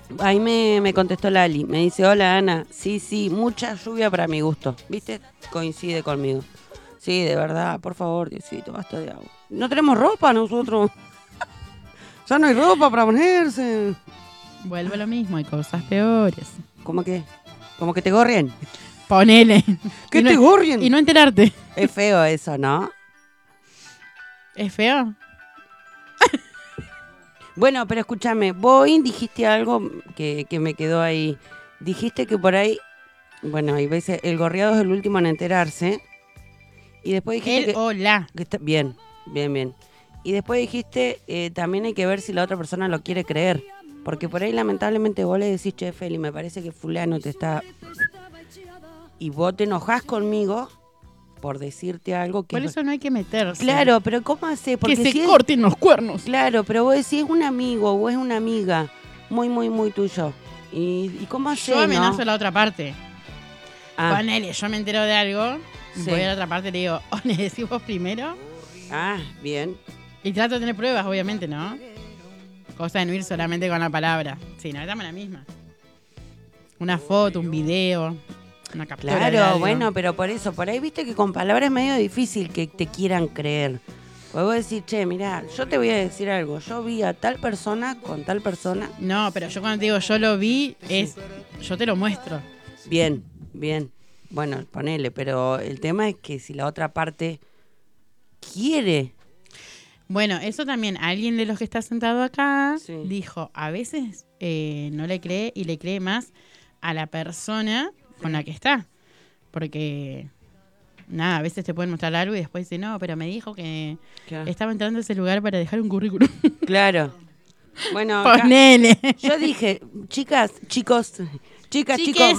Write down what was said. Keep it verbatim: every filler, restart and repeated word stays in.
Ahí me, me contestó Lali. Me dice, hola Ana. Sí, sí, mucha lluvia para mi gusto. ¿Viste? Coincide conmigo. Sí, de verdad, por favor, Diosito, basta de agua. No tenemos ropa nosotros. Ya no hay ropa para ponerse. Vuelvo a lo mismo, hay cosas peores. ¿Cómo que? ¿Cómo que te gorrien? Ponele. ¿Qué Y te no, gorrien? y no enterarte. Es feo eso, ¿no? ¿Es feo? Bueno, pero escúchame, vos hoy dijiste algo que, que me quedó ahí. Dijiste que por ahí, bueno, hay veces el gorriado es el último en enterarse. Y después dijiste Él que, o la. que está bien, bien, bien. Y después dijiste, eh, también hay que ver si la otra persona lo quiere creer. Porque por ahí lamentablemente vos le decís, che, Feli, me parece que fulano te está... Y vos te enojás conmigo por decirte algo que... Por eso no hay que meterse. Claro, pero ¿cómo hace? Porque que se si es- corten los cuernos. Claro, pero vos decís, es un amigo o es una amiga muy, muy, muy tuyo. ¿Y, y cómo hace, Yo amenazo no? a la otra parte. Ah, Ponele, yo me entero de algo, Sí. voy a la otra parte y le digo, o le decís vos primero. ah, bien. Y trato de tener pruebas, obviamente, ¿no? Cosa de no ir solamente con la palabra. Sí, no, dame la misma. Una foto, un video, una captura de Claro, algo. bueno, pero por eso, por ahí viste que con palabras es medio difícil que te quieran creer. Porque vos decís, che, mirá, yo te voy a decir algo. Yo vi a tal persona con tal persona. No, pero yo cuando te digo yo lo vi, es yo te lo muestro. Bien, bien. Bueno, ponele, pero el tema es que si la otra parte quiere. Bueno, eso también, alguien de los que está sentado acá Sí. dijo, a veces eh, no le cree y le cree más a la persona con la que está. Porque, nada, a veces te pueden mostrar algo y después dice, no, pero me dijo que Claro. estaba entrando a ese lugar para dejar un currículum. Claro. Bueno, acá- Ponele. yo dije, chicas, chicos, chicas, Chiques. chicos,